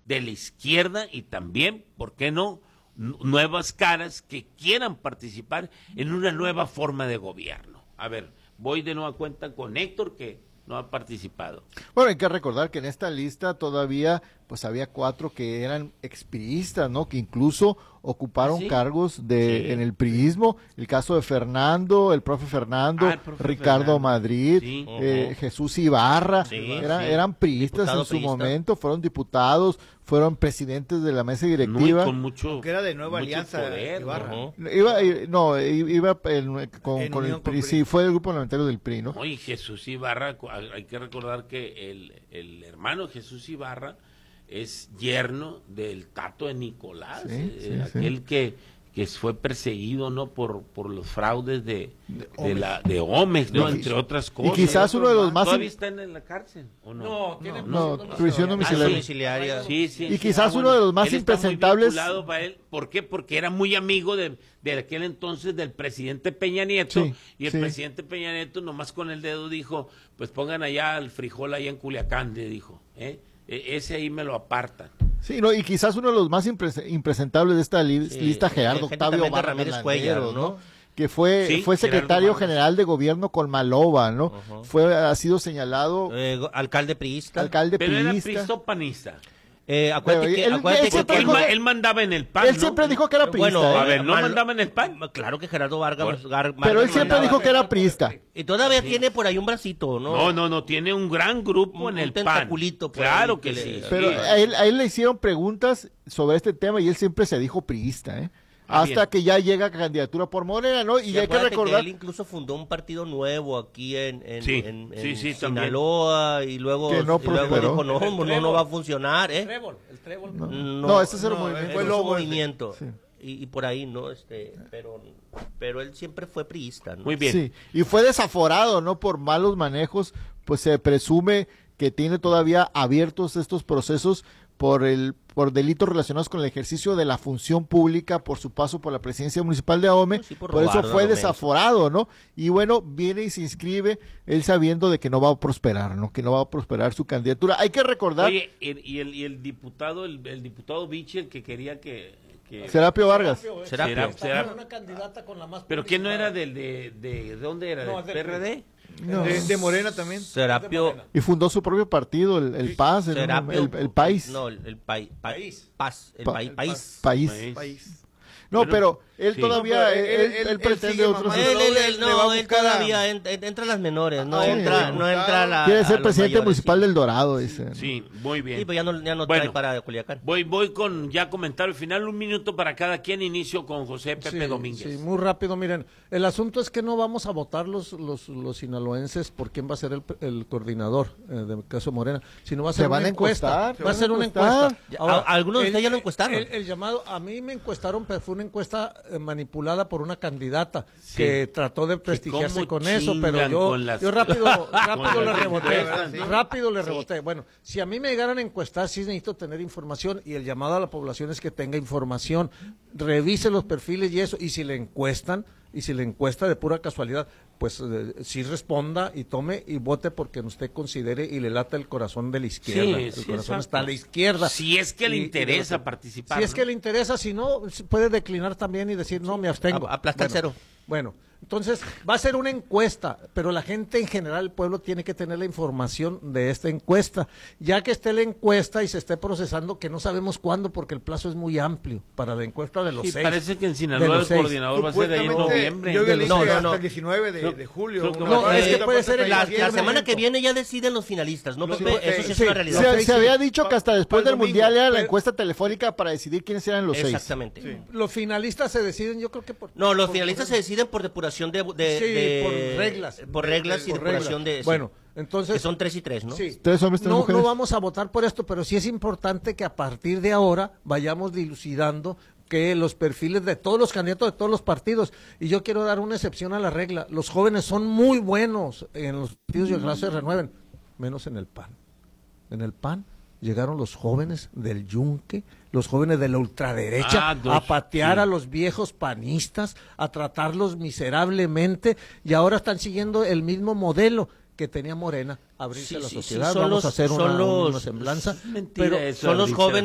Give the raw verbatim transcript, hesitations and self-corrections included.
de la izquierda y también, ¿por qué no?, nuevas caras que quieran participar en una nueva forma de gobierno. A ver, voy de nueva cuenta con Héctor, que no ha participado. Bueno, hay que recordar que en esta lista todavía pues había cuatro que eran expriistas, ¿no? Que incluso ocuparon ¿Sí? cargos de sí. en el priismo. El caso de Fernando, el profe Fernando, ah, el profe Ricardo Fernando. Madrid, sí. eh, uh-huh. Jesús Ibarra, sí, eran, sí. eran priistas Diputado en su priista. momento, fueron diputados, fueron presidentes de la mesa directiva. Muy, con mucho, que era de Nueva Alianza, poder, Ibarra. ¿no? Iba, no, iba el, con, con el P R I, sí, fue el grupo parlamentario del P R I, ¿no? Oye, Jesús Ibarra, hay que recordar que el, el hermano Jesús Ibarra es yerno del Tato de Nicolás, sí, eh, sí, aquel sí. que que fue perseguido no por por los fraudes de de, de la de Omex, ¿no? Entre otras cosas. Y quizás uno de los más todavía está en la cárcel, ¿o no? No, tiene no, no, prisión domiciliaria. Ah, sí, sí, y sí, quizás ah, uno bueno, de los más él impresentables. Está muy vinculado para él. ¿Por qué? Porque era muy amigo de, de aquel entonces del presidente Peña Nieto, sí, y el sí. presidente Peña Nieto nomás con el dedo dijo, pues pongan allá el frijol allá en Culiacán, le dijo, ¿eh? E- ese ahí me lo apartan. Sí, no, y quizás uno de los más impres- impresentables de esta li- sí, lista, Gerardo Octavio Barra Ramírez Cuellar, ¿no? ¿no? Que fue sí, fue secretario general de gobierno con Malova, ¿no? Uh-huh. Fue ha sido señalado eh, alcalde priista. Alcalde Pero priista. era priista o panista. Eh, acuérdate Pero que, él, acuérdate él, que él, él, él mandaba en el P A Él N, ¿no? siempre dijo que era priista. Bueno, ¿eh? A ver, ¿no Mal, mandaba en el P A N? Claro que Gerardo Vargas. Por, Gar, pero él siempre mandaba. dijo que era priista. Y todavía sí. tiene por ahí un bracito, ¿no? No, no, no, tiene un gran grupo un, en el un P A N. Claro que, que sí. Pero sí. A, él, a él le hicieron preguntas sobre este tema y él siempre se dijo priista, ¿eh? Ah, hasta bien. que ya llega candidatura por Morena, ¿no? Y sí, hay que recordar que él incluso fundó un partido nuevo aquí en, en, sí, en, en sí, sí, Sinaloa también. y luego, que no y luego dijo no, no, no va a funcionar, ¿eh? El trébol, el trébol. No, no, no ese es el no, movimiento. Fue el movimiento. Sí. Y, y por ahí, ¿no? Este, pero, pero él siempre fue priista, ¿no? Muy bien. Sí, y fue desaforado, ¿no? Por malos manejos, pues se presume que tiene todavía abiertos estos procesos por el por delitos relacionados con el ejercicio de la función pública por su paso por la presidencia municipal de Ahome, sí, por, por robar, eso fue no desaforado, ¿no? Y bueno, viene y se inscribe él sabiendo de que no va a prosperar, ¿no? Que no va a prosperar su candidatura. Hay que recordar... Oye, y el, y el diputado, el, el diputado Vichy, el que quería que... que... Serapio Vargas. Serapio, Serapio, Serapio. Serapio. Una candidata con la más ¿Pero quién no era del de, de, de dónde era? No, ¿Del P R D? No. De, de Morena también. Serapio. Y fundó su propio partido, el, el sí. Paz, el, el, el País. No, el, el país. País. Paz, el pa, país. País. País. País. País. No, bueno, pero él sí. todavía, no, pero él, él, él, él pretende él otros... Él, él, él, no, él todavía entra, entra a las menores, no sí, entra, no entra a la... Quiere ser a presidente mayores, municipal sí. del Dorado, dice. Sí, muy bien. Sí, pero ya no, ya no bueno, trae para Culiacán. Voy, voy con ya comentario final, un minuto para cada quien, inicio con José Pepe sí, Domínguez. Sí, muy rápido, miren, el asunto es que no vamos a votar los los, los sinaloenses por quién va a ser el, el coordinador eh, del caso Morena, sino va a ser ¿Se una van encuesta. A va a ser una encuesta. Ahora, algunos de ustedes ya lo encuestaron. El, el llamado, a mí me encuestaron, pero fue una encuesta eh, manipulada por una candidata sí. que trató de prestigiarse con eso, pero yo, las... yo rápido, rápido le reboté, sí. rápido le reboté. Sí. Bueno, si a mí me llegaran a encuestar, sí necesito tener información y el llamado a la población es que tenga información, revise los perfiles y eso, y si le encuestan, y si le encuesta de pura casualidad, pues eh, sí responda y tome y vote porque usted considere y le lata el corazón de la izquierda. Sí, el sí, corazón exacto. está a la izquierda. Si es que le y, interesa y, participar. Si es ¿no? que le interesa, si no, puede declinar también y decir, no, me abstengo. Aplastar bueno, cero. Bueno, entonces va a ser una encuesta, pero la gente en general, el pueblo tiene que tener la información de esta encuesta, ya que esté la encuesta y se esté procesando, que no sabemos cuándo, porque el plazo es muy amplio para la encuesta de los sí, seis. Parece que en Sinaloa el coordinador va a ser ahí en noviembre. Yo de le no, no, hasta no. el diecinueve de, de julio. No, no es que puede ser la, la semana que viene ya deciden los finalistas, ¿no, Pepe? Eso sí es sí, una realidad. Se, se había dicho que hasta después del Mundial era la encuesta telefónica para decidir quiénes eran los seis. Exactamente. Sí. Los finalistas se deciden, yo creo que por... No, los por, finalistas por, se deciden por depuración de... de, sí, de por reglas. Por reglas de, y por depuración reglas. de... Sí, bueno, entonces... que son tres y tres, ¿no? Sí. Tres hombres, tres no, mujeres. no vamos a votar por esto, pero sí es importante que a partir de ahora vayamos dilucidando que los perfiles de todos los candidatos de todos los partidos, y yo quiero dar una excepción a la regla, los jóvenes son muy buenos en los partidos y ojalá se renueven, menos en el P A N. En el P A N llegaron los jóvenes del Yunque, los jóvenes de la ultraderecha, ah, dos, a patear sí. a los viejos panistas, a tratarlos miserablemente, y ahora están siguiendo el mismo modelo que tenía Morena, abrirse sí, a la sí, sociedad, sí, vamos los, a hacer una, los, una semblanza, mentira pero eso, son los jóvenes